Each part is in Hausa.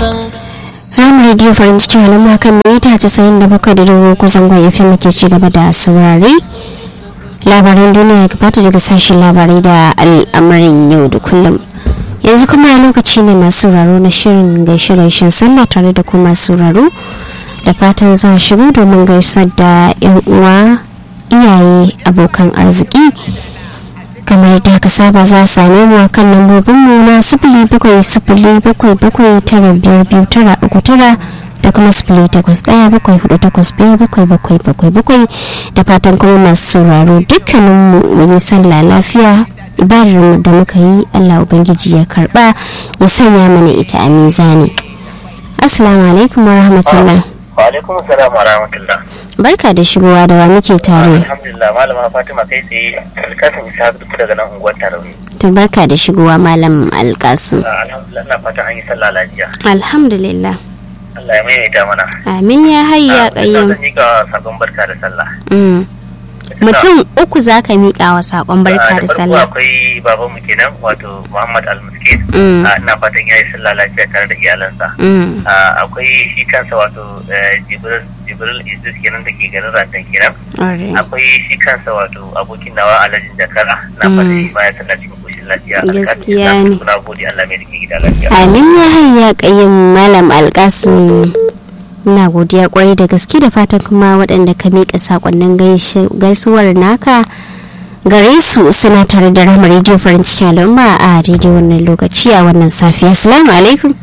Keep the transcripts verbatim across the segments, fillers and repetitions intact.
Ram Radio farin cikin halin kan mita casa'in da bakwai da dogo kusan gwan F M ke ci gaba da saurare. Labaran duniya ya gabata daga sashen labarai da al'amarin yau da kullum. Yanzu kuma lokaci ne masu sauraro na shirin gaishe-gaishen sallah tare da kuma sauraro da fatan za a shigo domin gaisar da 'yan uwa, iyaye, abokan arziki. Kamar yadda aka saba za a same mu a kan lambobinmu na sifili bakwai sifili bakwai bakwai tara biyar biyu tara uku tara da kuma sifili takwas ɗaya bakwai hudu takwas biyar bakwai bakwai bakwai bakwai da fatan kuma masu sauraro dukkaninmu mun yi sallah lafiya. Ibadar da muka yi Allah Ubangiji ya karba ya sanya mana ita a mizani. Assalamu alaikum wa rahmatullah. Wa alaikum assalam wa rahmatullah. Barka da shigowa da wa muke tare. Alhamdulillah malama Fatima kai tsaye Alkasim Isa duk daga nan unguwar Tarauni. To barka da shigowa malam Alkasim. Alhamdulillah ina fatan an yi sallah lafiya. Alhamdulillah. Allah ya maimaita mana. Amin ya hayya qayyum. Zan mika sakon barka da sallah. Mm. Mutum uku za ka miƙa wa saƙon barka da sallah. Akwai babanmu kenan wato Muhammad Al-Miskin. Ina fatan ya yi sallah lafiya tare da iyalansa. Akwai shi kansa wato Jibril Idris kenan da ke garin Rantan kenan. Akwai shi kansa wato abokin nawa Alhaji Jakara. Ina fatan shi ma ya sallah cikin koshin lafiya. Gaskiya ne. Na gode Allah mai dake gida lafiya. Amin ya hayya qayyum malam Alkasim. Ina godiya kwarai da gaske da fatan kuma waɗanda ka miƙa sakonnin gaisuwar naka gare su suna tare da Rahama Radio farin cikin al'umma a daidai wannan lokaci a wannan safiya. Assalamu alaikum.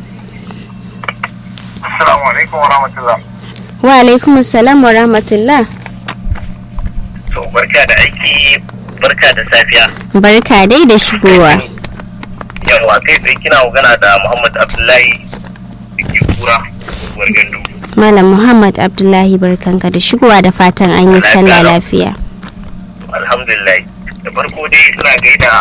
Assalamu alaikum wa rahmatullah. Wa alaikum assalam wa rahmatullah. To barka da aiki, barka da safiya. Barka dai da shigowa. Yawa kai tsaye kina magana da Muhammad Abdullahi da ke kura Wargandu. Malam Muhammad Abdullahi barkanka da shigowa da fatan an yi sallah lafiya. Alhamdulillah. Da farko dai suna gaida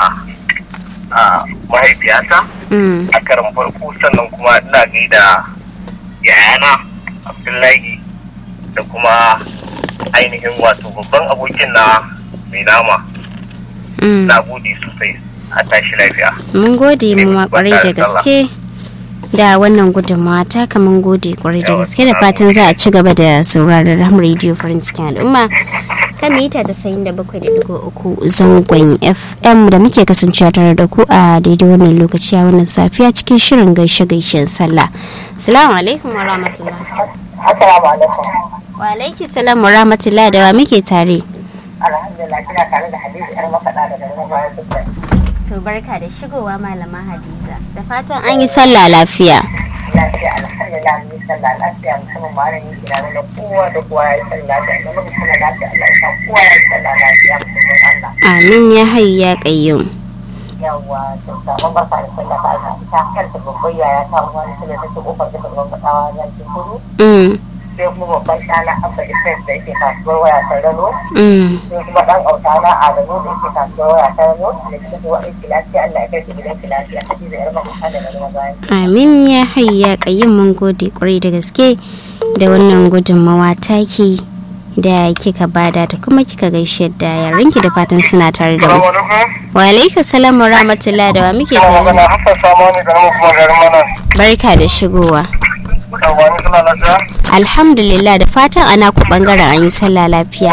a mahaifiyata a karan farko sannan kuma ina gaida yayana Abdullahi da kuma ainihin wato babban abokin na mai nama. Na gode sosai a tashi lafiya. Mun gode mu ma kwarai da gaske. Da wannan gudunmawa ta kaman gode kwarai da gaske da fatan za a ci gaba da sauraron Rahama Radio farin cikin al'umma kan mita tasa'in da bakwai da digo uku zangon F M da muke kasancewa tare da ku a daidai wannan lokaci a wannan safiya cikin shirin gaishe-gaishen sallah. Assalamu alaikum wa rahmatullah. Assalamu alaikum. Wa alaikum salam wa rahmatullah da wa muke tare. Alhamdulillah kina tare da Hadiza yar makaɗa daga nan bayan dukkan. To barka da shigowa malama Hadiza da fatan an yi sallah lafiya. Lafiya alhamdulillah mun yi sallah lafiya musamman ma ran yi kira da kowa da kowa ya yi sallah lafiya da muka sallah lafiya Allah ya sa kowa ya yi sallah lafiya musamman Allah. Amin ya hayya qayyum. Yawwa to sabon barka da sallah ta ta ta kanta babbar yaya ta wani sallah ta ce kofar da ban gadawa zan ci kudu. Mm. Sai kuma babban ɗana Abba Ifes da yake kasuwar waya ta Rano. Mm. Sai kuma ɗan autana Adamu da yake kasuwar waya ta Rano da kike zuwa aiki lafiya Allah ya kai ki gidan ki lafiya ta da yar maka da Rano bayan. Amin ya hayya qayyum mun gode kwarai da gaske da wannan gudunmawa taki da kika bada ta kuma kika gaishe da yaranki da fatan suna tare da mu. Wa alaikum salam wa rahmatullahi da wa muke tare. Barka da shigowa. Alhamdulillah da fatan ana ku bangaren an yi sallah lafiya.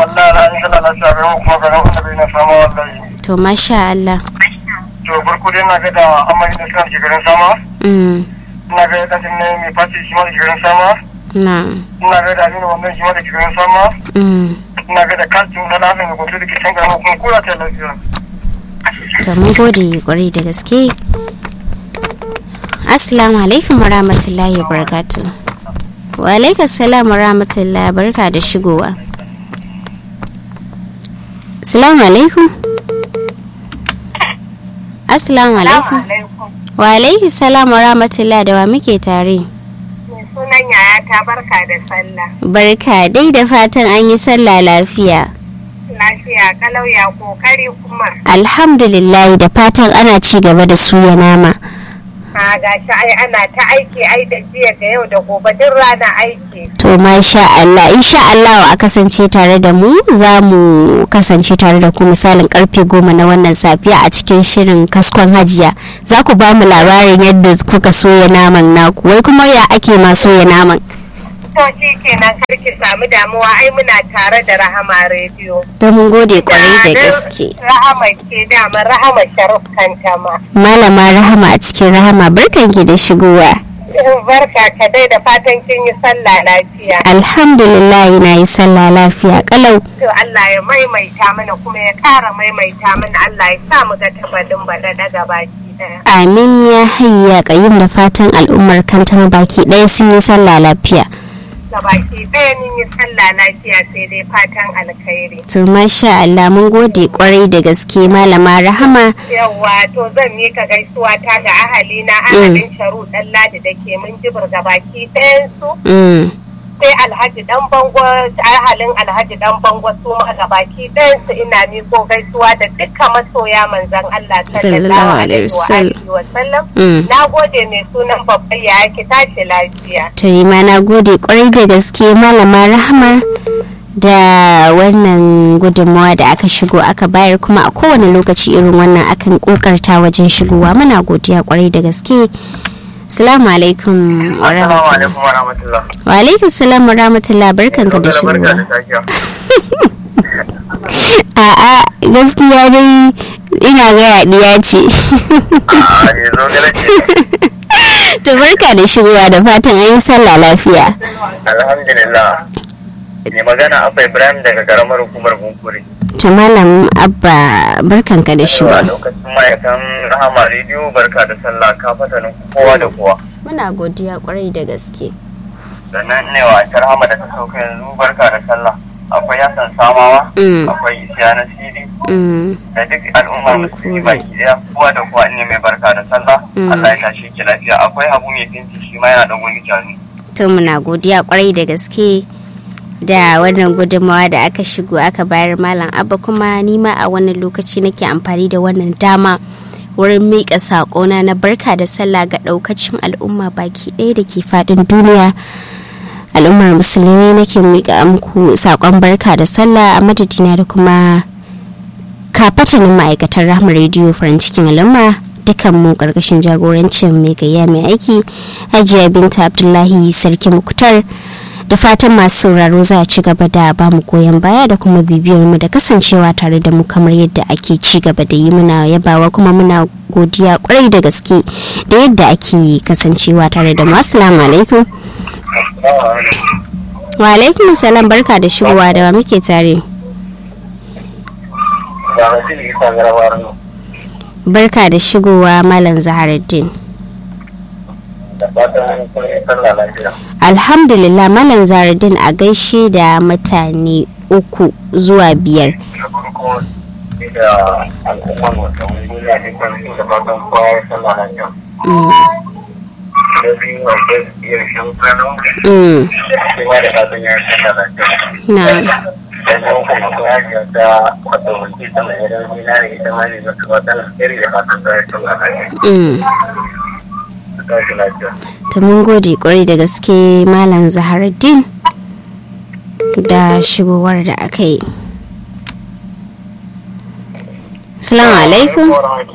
To masha Allah. To farko dai na ga da amma da suka ke garin sama. Mm. Ina ga da tin ne mai fati shi ma da garin sama. Na. Ina ga da ni wannan shi ma da garin sama. Mm. Ina ga da katin da na san ko da ke can garin kuma kula ta lafiya. To mun gode kwarai da gaske. Assalamu alaikum wa rahmatullahi wa barakatuh. Wa alaikum salam wa rahmatullahi barka da shigowa. Assalamu alaikum. Assalamu alaikum. Wa alaikum salam wa rahmatullahi da wa muke tare. Sunan yaya ta barka da sallah. Barka dai da fatan an yi sallah lafiya. Lafiya kalau ya kokari kuma. Alhamdulillah da fatan ana ci gaba da suya nama. A gashi ai ana ta aiki ai da jiya da yau da gobe duk rana aiki. To masha Allah, insha Allah a kasance tare da mu, za mu kasance tare da ku misalin karfe goma na wannan safiya a cikin shirin kaskon hajiya. Za ku ba mu labarin yadda kuka soya naman naku, wai kuma ya ake ma soya naman. To shi kenan karki samu damuwa ai muna tare da Rahama rediyo. To mun gode kwarai da gaske. Rahama ke dama Rahama Sharif kanta ma. Malama Rahama a cikin Rahama, barkanki da shigowa. Barka ka dai, da fatan kin yi sallah lafiya. Alhamdulillah na yi sallah lafiya kalau. To Allah ya maimaita mana kuma ya kara maimaita mana, Allah ya sa mu ga tabadin bada daga baki daya. Amin ya hayya kayyum, da fatan al'ummar kanta baki ɗaya sun yi sallah lafiya. Baki ɗaya mun yi sallah lafiya, sai dai fatan alkhairi. To masha Allah, mun gode kwarai da gaske Malama Rahama. Yawwa, to zan mika gaisuwa ta ga ahali na ahalin Sharu dan Ladi da ke mun jibir ga baki ɗayan su. Sai Alhaji dan Bango, ahalin Alhaji dan Bango su ma ga baki ɗayan su ina miko gaisuwa da dukkan masoya manzon Allah sallallahu alaihi wa sallam. Na gode mai sunan babban yaya, ki tashi lafiya. To yi ma na gode kwarai da gaske Malama Rahama da wannan gudunmawa da aka shigo aka bayar, kuma a kowane lokaci irin wannan akan kokarta wajen shigowa. Muna godiya kwarai da gaske. Assalamu alaikum wa rahmatullah. Wa alaikum salam wa rahmatullah, barkanka da shigowa. A'a gaskiya dai ina ga yaɗiya ce. To barka da shigowa, da fatan an yi sallah lafiya. Alhamdulillah. Ne magana Abba Ibrahim daga karamar hukumar Bunkure. To Malam Abba, barkanka da shigowa. Lokacin ma'aikatan Rahama rediyo, barka da sallah, ka fatanin kowa da kowa. Muna godiya kwarai da gaske. Sannan ne wa ta Rahama da ta sauka yanzu, barka da sallah. Akwai Hassan Samawa, akwai Isiya na Sidi, da duk al'ummar musulmi baki daya, kowa da kowa ne mai barka da sallah. Allah ya tashi ki lafiya. Akwai Habu mai finti, shi ma yana da wani jami. To muna godiya kwarai da gaske da wannan gudunmawa da aka shigo aka bayar Malam Abba, kuma nima a wannan lokaci nake amfani da wannan dama wurin miƙa saƙona na barka da sallah ga ɗaukacin al'umma baki ɗaya da ke faɗin duniya. Al'ummar musulmi nake miƙa muku saƙon barka da sallah a madadina da kuma kafatanin ma'aikatar Rahama rediyo farin cikin al'umma, dukan mu ƙarƙashin jagorancin mai gayya mai aiki Hajiya Binta Abdullahi Sarki Muktar. Da fatan masu sauraro za a ci gaba da ba mu goyon baya da kuma bibiyar mu da kasancewa tare da mu kamar yadda ake ci gaba da yi, muna yabawa kuma muna godiya kwarai da gaske da yadda ake kasancewa tare da mu. Assalamu alaikum. Wa alaikum salam, barka da shigowa, da wa muke tare. Barka da shigowa Malam Zaharuddin. Alhamdulillah Malam Zaharuddin, a gaishe da mutane uku zuwa biyar. Ta mun gode kwarai da gaske Malam Zaharuddin da shigowar da aka yi. Assalamu alaikum.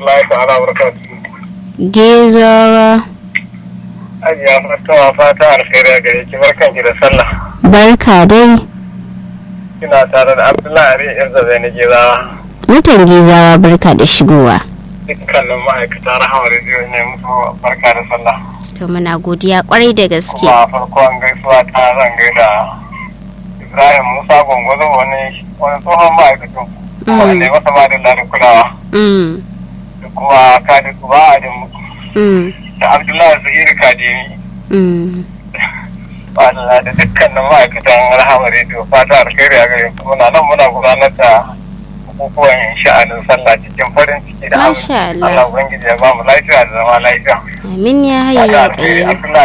Gezawa. Ajiya fatawa fata alkhairi gare ki, barkan ki da sallah. Barka dai. Kina tare da Abdullahi Ari Irza Zaini Gezawa. Mutan Gezawa, barka da shigowa. Dukkanin ma'aikata Rahama rediyo ne muku barka da sallah. To muna godiya kwarai da gaske. Kuma farkon gaisuwa ta zan gaida Ibrahim Musa Gongozo, wani wani tsohon ma'aikacin kuma ne masa ma da kulawa. Da kuma Kadi Kuba Adamu. Da Abdullahi Zahiru Kadini. Ba da dukkanin ma'aikatan Rahama rediyo fata alkhairi a gare ku. Muna nan muna gudanar da bukukuwan sha'anin sallah cikin farin ciki da Allah. Allah ubangiji ya ba mu lafiya da zama lafiya. Amin ya hayya ya kai.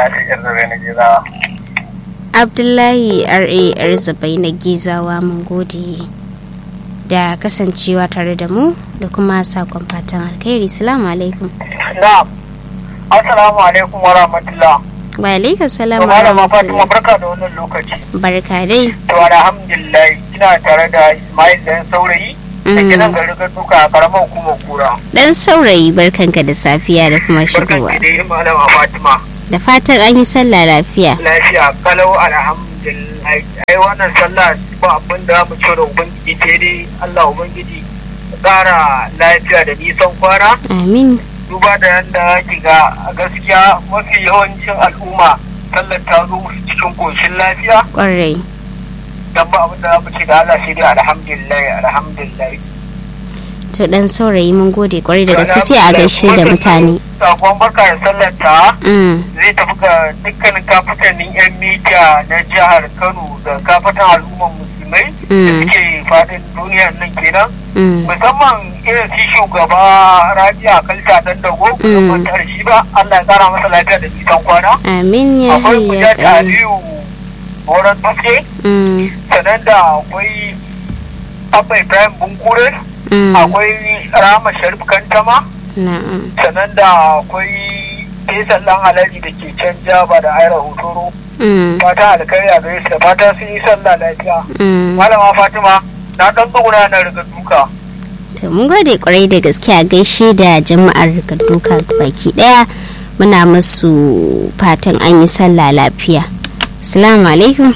Abdullahi R A Arzabai na Gizawa, mun gode da kasancewa tare da mu da kuma sakon fatan alkhairi. Assalamu alaikum. Na'am. Assalamu alaikum wa rahmatullah. Wa alaikum salam To wa malama Fatima rahmatullah. barka da wannan lokaci. Barka dai. To alhamdulillah kina tare da Ismail dan saurayi da Mm. gidan garin Duka a karamar hukumar Kura. Dan saurayi barkanka da safiya da kuma Barkan shigowa. ki dai malama Fatima. Da fatan an yi sallah lafiya. Lafiya kalau alhamdulillah. Ai wannan sallah ba abin da mu ce da ubangiji sai dai Allah ubangiji ya ƙara lafiya da nisan kwana. Amin. Duba da yadda kiga gaskiya mafi yawancin al'umma sallar ta zo musu cikin koshin lafiya. Kwarai. Dan ba abin da za mu ce da Allah sai dai alhamdulillah alhamdulillah. To dan saurayi mun gode kwarai da gaske sai a gaishe da mutane. Sakon barka da sallar ta Mm. zai tafi ga dukkanin kafitanin yan mita na jihar Kano da kafatan al'umman musulmai da Mm. suke fadin duniyar nan kenan. Mm. Musamman irin shi shugaba Rabi'a Kalta dan dago Mm. kuma tar shi ba Allah ya tsara masa lafiya da nisan kwana. Amin ya Akwai hayya Mujahid kai. Aliyu Horon Dutse Mm. sannan da akwai Abba Ibrahim Bunkure Mm. akwai Rama Sharif Kantama Na'am. sannan da akwai Faisal Dan Alhaji da ke can Jaba da Aira Hotoro Mm. fata alkhairi a gare su da fata sun yi sallah lafiya. Mm. Malama Fatima na dan tsuguna na riga duka. To mun gode kwarai da gaske a gaishe da jama'ar Gaduka baki daya. Muna musu fatan an yi sallah lafiya. Assalamu alaikum.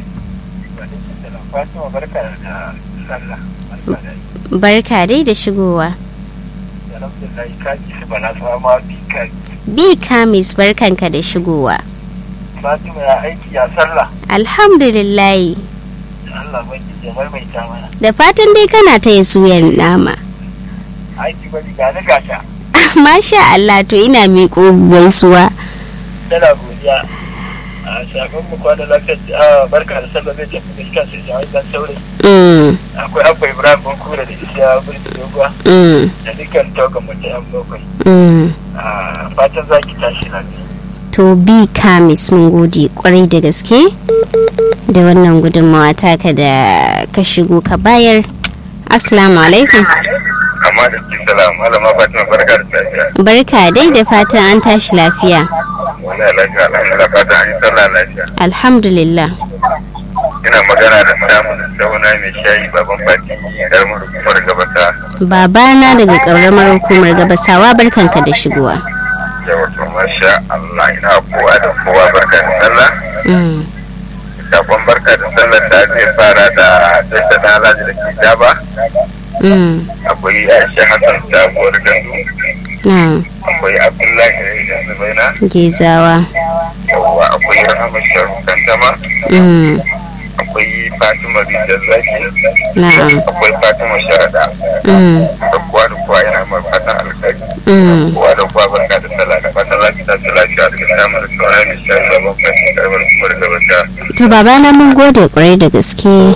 Fatima barka da sallah. Barka da Barka dai da shigowa. alhamdulillah ka ji su bana sama bi ka Bi Kamis barkanka da shigowa. Fatima ya aiki ya sallah. Alhamdulillah. Allah ban ji ya maimaita mana. Da fatan dai kana ta yi suyan nama. Aiki ba diga na gata. Masha Allah to ina miƙo gaisuwa. Dala godiya. A shafin mu kwana lafiya barka da sallah zai tafi da shi sai jawai dan saurayi. Mm. Akwai Abba Ibrahim Bunkure da Isiya Birki Doguwa Mm. da dukkan toga mutum yan bakwai. Mm. A fatan zaki tashi lafiya. To Bi Kamis mun gode kwarai da gaske da wannan gudunmawa taka da ka shigo ka bayar. Assalamu alaikum. Amma da cikin salam malama Fatima barka da lafiya. Barka dai da fatan an tashi lafiya. Wallahi lafiya alhamdulillah fatan an yi sallah lafiya. Alhamdulillah. Ina magana da samun sauna mai shayi baban fati karamar hukumar gabata. Babana daga ƙaramar hukumar gabasawa barkanka da shigowa. Yawa to masha Allah ina kowa da kowa barka da sallah. Mm. Sakon barka da sallah da zai fara da Dasta na Alhaji da ke Jaba. Mm. Akwai Aisha Hassan sabuwar gandu. Mm. Akwai Abdullahi da Zubaina. Gezawa. Yawa akwai Rahama Sharu Kantama. Mm. Akwai Fatima Rijal Zaki. Na'am. Akwai Fatima Sharada. Mm. Da kowa da kowa yana mai fatan alkhairi. Mm. Kowa da kowa barka da sallah da fatan lafiya da lafiya da samun sauna mai shayi baban fati karamar hukumar gabata. To babana mun gode kwarai da gaske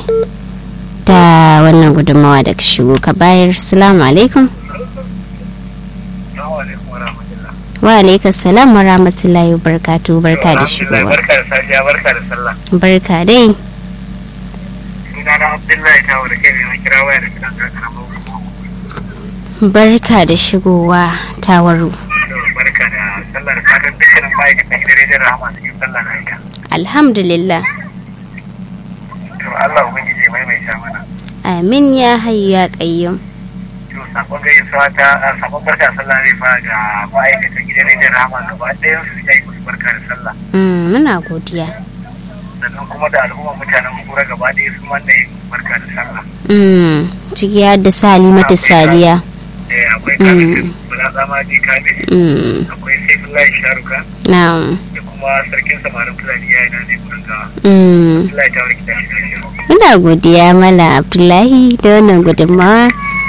da wannan gudunmawa da ka shigo ka bayar. Assalamu alaikum. Assalamu alaikum wa rahmatullah. Wa alaikum salam wa rahmatullahi wa barakatuhu barka da shigowa. Barka da safiya barka da sallah. Barka dai. Suna na Abdullahi ta wani kai ne na kira waya da gidan karamar hukumar. Barka da shigowa tawaru. Barka da sallah da fatan dukkanin ma'aikatan gidan rediyon Rahama su yi sallah na ita. Alhamdulillah. To Allah ubangiji mai mai sha mana. Amin ya hayyu ya qayyum. To sakon gaisuwa ta sakon barka da sallah zai fara ga ma'aikatan gidan rediyon Rahama gaba ɗayan su yi musu barka da sallah. Mm, muna godiya. Sannan kuma da al'ummar mutanen kura gaba ɗaya su wanda ya barka da sallah. Mm, ciki har da Salimatu Sadiya. Eh akwai kafin bala zama ji kabe. Mm, Akwai Saifullahi Sharuka na'am. da kuma sarkin samarin Fulani ya yi na zai gurin gawa. Mm. Allah ya ta wani kitan shi. Ina godiya Mala Abdullahi da wannan gudunmawa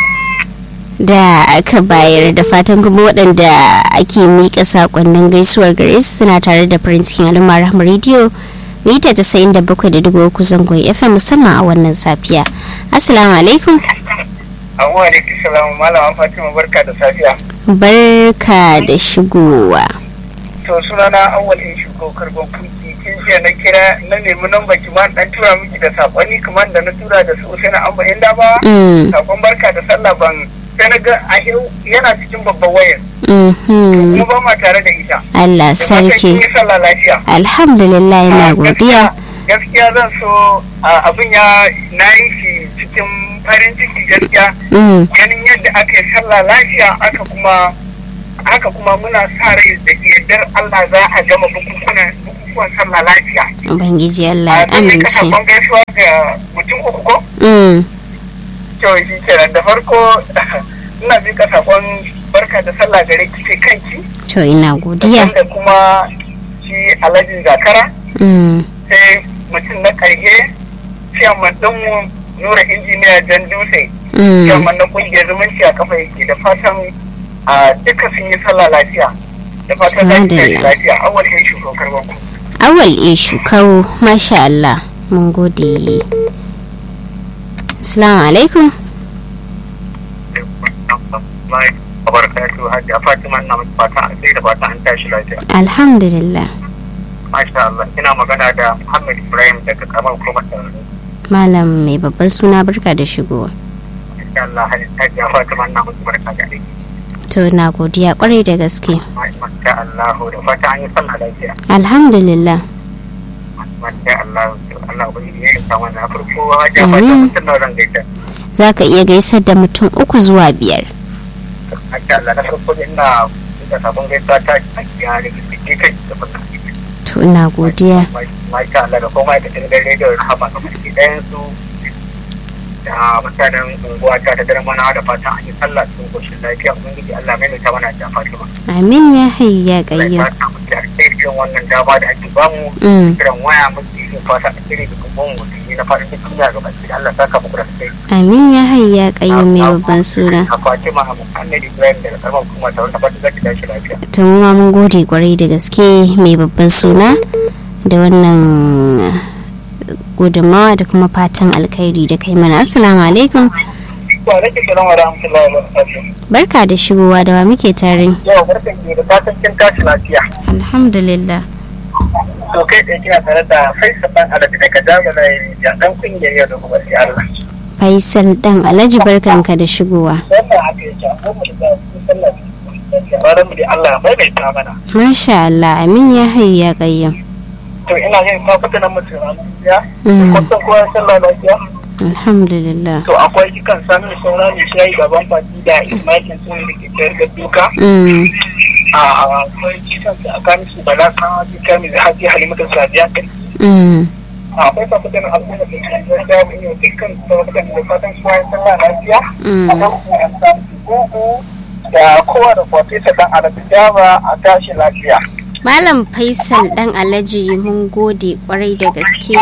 da aka bayar da fatan kuma waɗanda ake miƙa saƙonnin gaisuwar gare su suna tare da farin cikin al'umma Rahama Radio mita tasa'in da bakwai da digo uku zangon F M musamman a wannan safiya. Assalamu alaikum. Abuwa da ke salamu malama Fatima barka da safiya. Barka da shigowa. To sunana awwal in shigo karban kuki kin jiya na kira na nemi nan baki ma dan tura miki da sakonni kamar da na tura da su sai na amba inda ba. Mm. Sakon barka da sallah ban sai na ga a yau yana cikin babban wayar. Mhm. Kuma ba ma tare da ita. Allah Fatan kin sarki. yi sallah lafiya. Alhamdulillah ina Ah, godiya. Gaskiya zan so ah, abin ya na yi shi cikin farin ciki gaskiya. Mm. Ganin yadda aka yi sallah lafiya aka kuma haka kuma muna sa rai da yardar Allah za a gama bukukuwan bukukuwan sallah lafiya. Ubangiji Allah ya A zan yi amince. kasafon gaisuwa ga mutum uku ko? Mm. Kyau shi kenan da farko ina bi kasafon barka da sallah gare ki sai kanki. To ina godiya. Da kuma shi Alhaji Zakara Mm. sai mutum na ƙarshe ciyaman ɗinmu Nura injiniya Jan Dutse. Mm. Ciyaman na ƙungiyar zumunci a kafa yake da fatan a duka sun yi sallah lafiya. Da fatan za ki tashi lafiya awal ya shugokar banku. Awal e shukau masha Allah mun gode. Assalamu alaikum. Abarkatu Hajiya Fatima na mutu fatan a sai da fatan an tashi lafiya. Alhamdulillah. Masha Allah ina magana da Muhammad Ibrahim daga karamar hukumar Tarani. Malam mai babban suna barka da shigowa. Insha Allah Hajiya Fatima na mutu barka da aiki. To na godiya kwarai da gaske. Masha Allah da fatan an yi sallah lafiya. Alhamdulillah. Masha Allah Allah bai yi samu na farko Hajiya Fatima mutum na ran gaita. Za ka iya gaisar da mutum uku zuwa biyar. Masha Allah na farko ina da sabon gaisa ta kiya da kike kai da fatan. To ina godiya. Masha Allah da kuma da cikin rediyo Rahama da baki ɗayan su da mutanen unguwa ta ta darmana da fatan an yi sallah cikin koshin lafiya ubangiji Allah mai ta mana da Fatima. Amin ya hayyu ya qayyum. Allah ya mu da irin wannan dama da ake bamu Mm. kiran waya muke yin fata a cikin da kuma mu ne na farin ciki ya gaba ki Allah saka muku da sai. Amin ya hayyu ya qayyum mai babban suna. A Fatima Muhammad Ibrahim da karamar kuma ta wanda fata zaki dashi lafiya. To mu ma mun gode kwarai da gaske mai babban suna da wannan gudunmawa da kuma fatan alkhairi da kai mana. Assalamu alaikum. Wa alaikum salam wa rahmatullahi wa barakatuh. Barka da shigowa da wa muke tare. Yau barkan ki da fatan kin tashi lafiya. Alhamdulillah. To kai da kina tare da Faisal dan Alhaji daga Jamala ya dan kungiyar yau da gobe sai Allah. Faisal dan Alhaji barkanka da shigowa. Wannan haka yake a mu da sallah. Baran mu da Allah mai mai ta mana. Masha Allah amin ya hayyu ya qayyum. To ina yin fafata na mutum lafiya. Mm. Kusan kowa sallah lafiya. Alhamdulillah. To akwai kikan sami sauna ne shi gaban fati da Ismail sun da ke tayar da duka. Mm. A akwai kikan a kan su bala kan duka mai haji Halimatu Sadiya kai. Mm. Akwai fafata na al'umma da ke da yin dukkan fafata da fatan kowa sallah lafiya. Mm. Akwai kuma gugu da kowa da kwatisa dan Alhaji a tashi lafiya. Malam Faisal dan Alhaji mun gode kwarai da gaske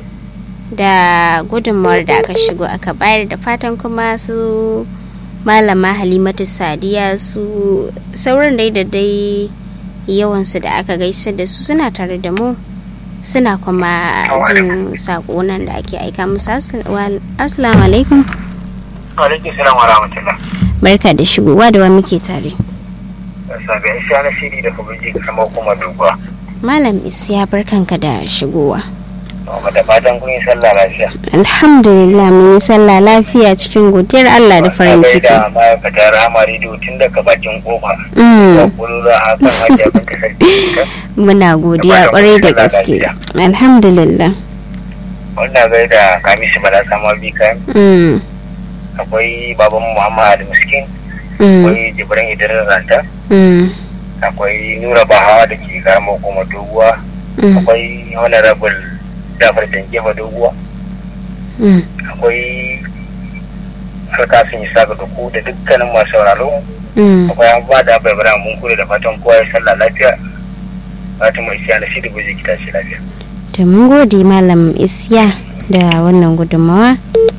da gudunmawar da aka shigo aka bayar da fatan kuma su malama Halimatu Sadiya su sauran dai da dai yawansu da aka gaisa da su suna tare da mu suna kuma jin sakonan da ake aika musu. Assalamu alaikum. Wa alaikum salam wa rahmatullah. Barka da shigowa da wa muke tare. Sabi Aisha na shiri da kubuji kamar kuma doguwa. Malam Isiya barkanka da shigowa. Amma da fatan kun yi sallah lafiya. Alhamdulillah mun yi sallah lafiya cikin godiyar Allah da farin ciki. Da ma'aikatar Rahama Radio tun daga bakin kofa. Mm. Da kulura a kan hajiya kun ta sarki. Muna godiya kwarai da gaske. Alhamdulillah. Wannan gai da Kamisu Bala Sama Bika. Mm. Akwai baban Muhammad Miskin. Mm. Akwai Jibrin Idris Ranta. Mm. Akwai Nura Bahawa da ke karamar kuma doguwa. Mm. Akwai Honorable Jafar Dangefa doguwa. Mm. Akwai Alkasun Isa ga duku da dukkanin masu sauraro. Mm. Akwai an ba da bai bara mun kure da fatan kowa ya sallah lafiya. Fatima Isiya na shiri buji kita shi lafiya. To mun gode Malam Isiya da wannan gudunmawa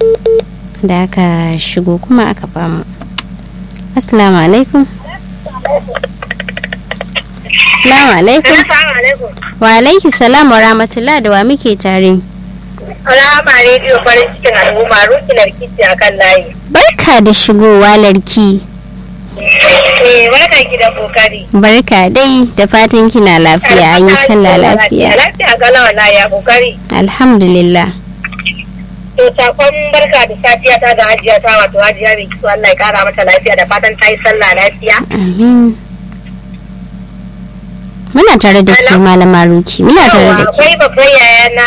da aka shigo kuma aka bamu. Assalamu alaikum. Assalamu alaikum. Assalamu alaikum. Wa alaikum salam wa rahmatullah da wa muke tare. Rahama Radio farin cikin al'umma Ruki Larkici a kan layi. Barka da shigowa Larki. Eh, barka ki da kokari. Barka dai da fatan kina lafiya an yi sallah lafiya. Lafiya ga lawa ya kokari. Alhamdulillah. To sakon barka da safiya ta ga hajiya ta wato hajiya mai kiso Allah ya kara mata lafiya da fatan ta yi sallah lafiya. Amin. Muna tare da ke malama Ruki. Muna tare da ke. Akwai babban yaya na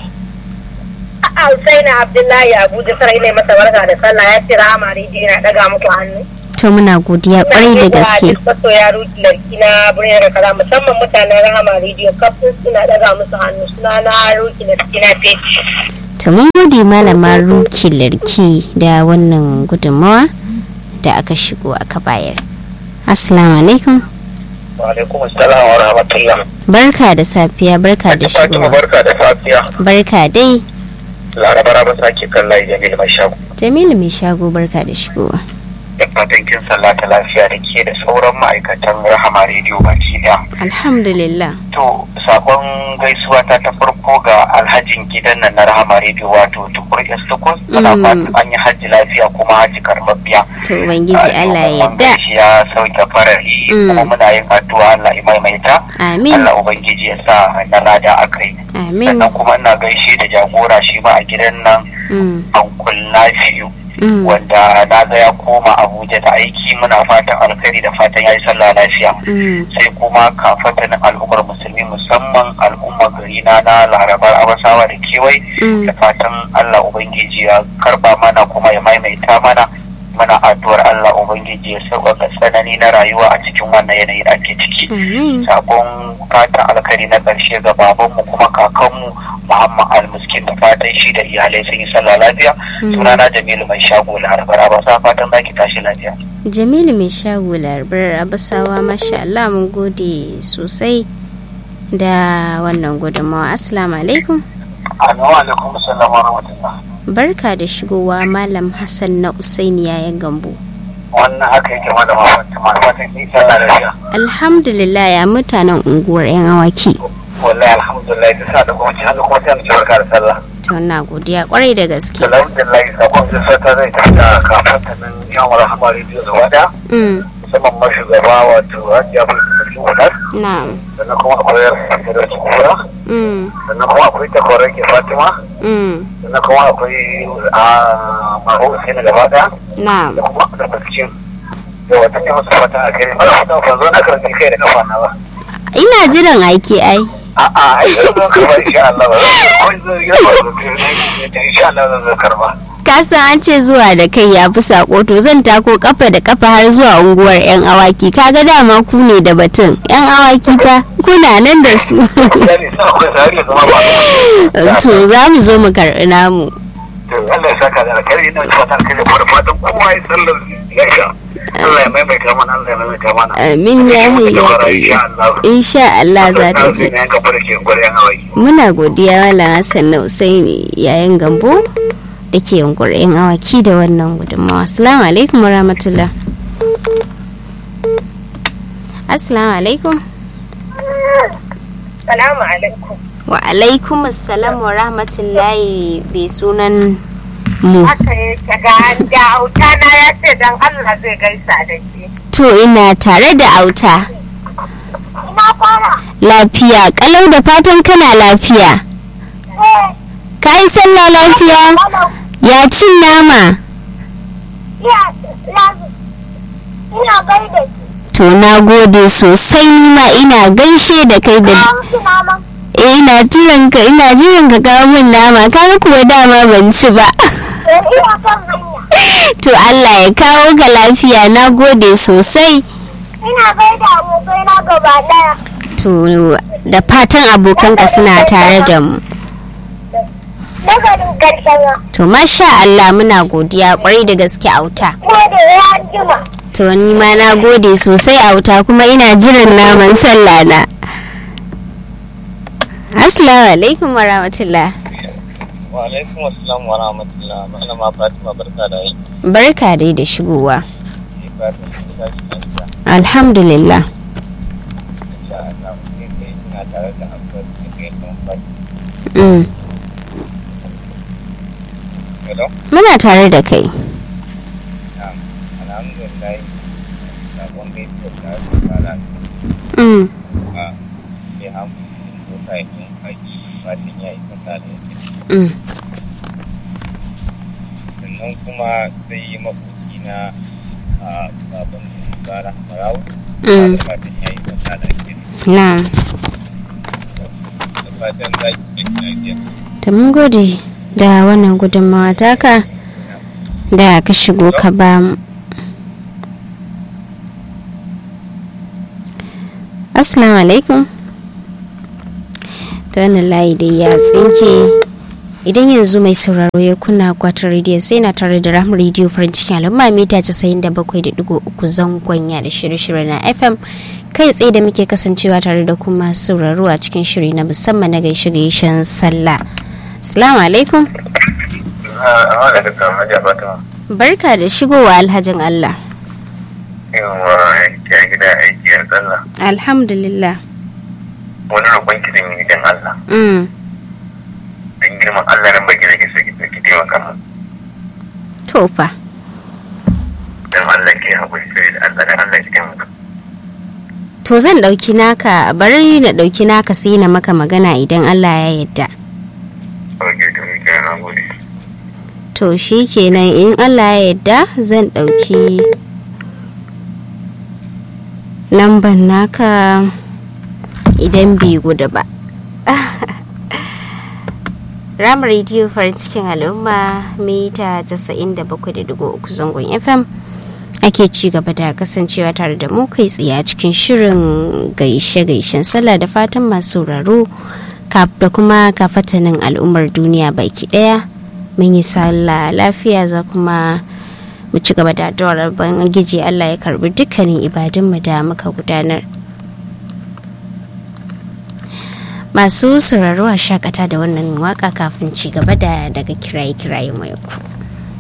Hussaina Abdullahi Abuja sarai ne masa barka da sallah ya ce Rahama Rediyo na daga muku hannu. To muna godiya kwarai da gaske. Faso ya ruki larki na birnin Rakala musamman mutanen Rahama Rediyo kafin suna daga musu hannu suna na ruki larki na feci. To mun gode malama Ruki larki da wannan gudunmawa da aka shigo aka bayar. Assalamu alaikum. Wa alaikum assalam wa rahmatullah. Barka da safiya, barka da shigowa. Barka da safiya. Barka dai. Laraba ba sake kallai Jamilu mai shago. Jamilu mai shago barka da shigowa. Da fatan kin sallata lafiya da ke da sauran ma'aikatan Rahama Rediyo baki daya. Alhamdulillah. To sakon gaisuwa ta ta farko ga alhajin gidan nan na Rahama Rediyo wato Tukur Estukos. Ana fatan an yi hajji lafiya kuma hajji karbabbiya. To ubangiji Allah ya yarda. Ya sauke farari kuma muna yin addu'a Allah ya maimaita. Amin. Allah ubangiji ya sa na lada akai. Amin. Sannan kuma ina gaishe da jagora shi ma a gidan nan Ankul Nafi'u. Wanda na ga ya koma Abuja da aiki muna fatan alkhairi da fatan ya yi sallah lafiya. Sai kuma kafatanin al'ummar musulmi musamman al'ummar gari na na Larabar Abasawa da kewaye da fatan Allah ubangiji ya karba mana kuma ya maimaita mana. Muna addu'ar Allah ubangiji ya sauƙaƙa tsanani na rayuwa a cikin wannan yanayi da ake ciki. Sabon fatan alkhairi na ƙarshe ga babanmu kuma kakanmu Muhammad Al-Miskin da fatan shi da iyalai sun yi sallah lafiya. Sunana Jamilu mai shago Larabar Abasawa fatan za ki tashi lafiya. Jamilu mai shago Larabar Abasawa masha Allah mun gode sosai da wannan gudunmawa. Assalamu alaikum. Wa alaikum assalam wa rahmatullah. Barka da shigowa Malam Hassan na Usaini yayin Gambo. Wannan haka yake ma da mafatan ni sallah lafiya. Alhamdulillah ya mutanen unguwar yan awaki. Wallahi alhamdulillah ta sa da kuma ci hannu kuma sai mu ci barka da sallah. To na godiya kwarai da gaske. Alhamdulillah sakon da sata zai tafi da kafatanin yawan Rahama Rediyo gaba daya. Musamman ma shugaba wato Hajiya Bulki Wadar. Na'am. Sannan kuma akwai Yarsa da Cikura. Sannan kuma akwai Takwarar ke Fatima. Sannan kuma akwai a Maho Hussein gaba daya. Na'am. Da kuma da Baskin. Da wata ne masu fata a kai. Mara fata ban zo na karfi kai da kafa na ba. Ina jiran aiki ai. A'a, yanzu karba insha Allah ba. Kun zo ya ba da insha Allah zan karba. Ka san an ce zuwa da kai ya fi sako to zan tako kafa da kafa har zuwa unguwar yan awaki kaga dama ku ne da batun yan awaki fa kuna nan da su. To za mu zo mu karɓi namu. To Allah ya saka da alkhairi ina fatan kai da fatan kowa ya sallar lafiya. Allah ya maimaita mana Allah ya maimaita mana. Amin ya hayya. Insha Allah za ta ji. Muna godiya Malam Hassan na Usaini yayin Gambo da ke yunkurin awaki da wannan gudunmawa. Assalamu alaikum wa rahmatullah. Assalamu alaikum. Assalamu alaikum. Wa alaikum assalam wa rahmatullahi bai sunan mu. Haka yake ga da auta na ya ce dan Allah zai gaisa da ke. To ina tare da auta. Ina fara. Lafiya kalau da fatan kana lafiya. Ka yi sallah lafiya? Ya cin nama? Ina gaida ki. To na gode sosai ma ina gaishe da kai da eh ina jiran ka ina jiran ka kawo min nama kaga kuwa dama ban ci ba. To Allah ya kawo ka lafiya na gode sosai. Ina gaida abokai na gaba daya. To da fatan abokanka suna tare da mu. To masha Allah muna godiya kwarai da gaske auta. To ni ma na gode sosai auta kuma ina jiran naman sallah na. Assalamu alaikum wa rahmatullah. Wa alaikum assalam wa rahmatullah. Malama Fatima barka da yi. Barka dai da shigowa. Alhamdulillah. Mm. Muna tare da kai. Mm. Mm. Sannan kuma sai yi makoki na baban tsara marawu da fatan ya yi wata da ake na fatan za ki lafiya. ta mun gode da wannan gudunmawa taka da ka shigo ka ba mu. Assalamu alaikum. Ta wannan layi dai ya tsinke. Idan yanzu mai sauraro ya kunna akwatin rediyo sai na tare da Rahama rediyo farin cikin al'umma mita casa'in da bakwai da digo uku zangon ya da shirye-shirye na F M kai tsaye da muke kasancewa tare da kuma sauraro a cikin shiri na musamman na gaishe gaishen sallah. Assalamu alaikum. Barka da shigowa alhajin Allah. Yawa ya gida aiki a sallah. Alhamdulillah. Wani roƙon ki zan yi don Allah. Mm. Don girman Allah nan baki nake so ki ki taimaka mu. To fa. Don Allah ke haƙuri sai da Allah dan Allah ki taimaka. To zan ɗauki naka bari na ɗauki naka sai na maka magana idan Allah ya yarda. Oke to ni kai na gode. To shi kenan in Allah ya yarda zan ɗauki lamban naka idan bai gudu ba. Rahama rediyo farin cikin al'umma mita casa'in da bakwai da digo uku zangon F M ake ci gaba da kasancewa tare da mu kai tsaye a cikin shirin gaishe-gaishen sallah da fatan masu sauraro da kuma kafatanin al'ummar duniya baki daya mun yi sallah lafiya za kuma mu ci gaba da addu'ar Ubangiji Allah ya karbi dukkanin ibadunmu da muka gudanar. Masu sauraro a shakata da wannan waka kafin ci gaba da daga kiraye-kiraye mai ku.